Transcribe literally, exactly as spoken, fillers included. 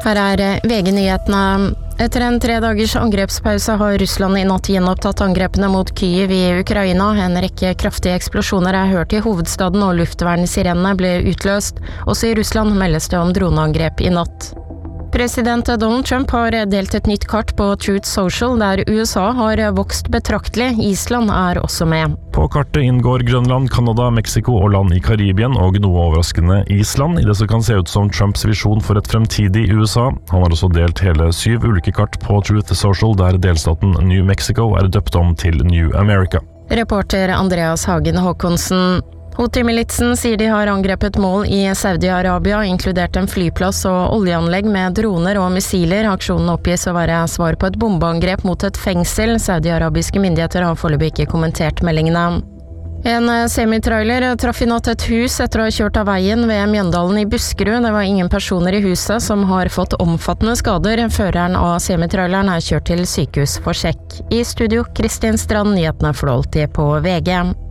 Her er V G-nyhetene. Etter en tre dagers angrepspause har Russland i natt gjenopptatt angrepene mot Kyiv i Ukraina. En rekke kraftige eksplosjoner er hørt i hovedstaden, og luftvernsirenene ble utløst. Også i Russland meldes det om droneangrep i natt. President Donald Trump har delt et nytt kart på Truth Social, der U S A har vokst betraktelig. Island er også med. På kartet inngår Grønland, Kanada, Mexico og land i Karibien, og noe overraskende Island, i det som kan se ut som Trumps visjon for et fremtidig U S A. Han har også delt hele syv ulike kart på Truth Social, der delstaten New Mexico er døpt om til New America. Reporter Andreas Hagen Håkonsen. Houthi-militsen sier de har angrepet mål i Saudi-Arabia, inkludert en flyplass og oljeanlegg med droner og missiler. Aksjonen oppgis å være svar på et bombeangrep mot et fengsel. Saudi-arabiske myndigheter har foreløpig ikke kommentert meldingene. En semitrailer traff i natt et hus etter å ha kjørt av veien ved Mjøndalen i Buskerud. Det var ingen personer i huset som har fått omfattende skader. Føreren av semitraileren er kjørt til sykehus for sjekk. I studio, Kristin Strand, nyhetene får du alltid på V G.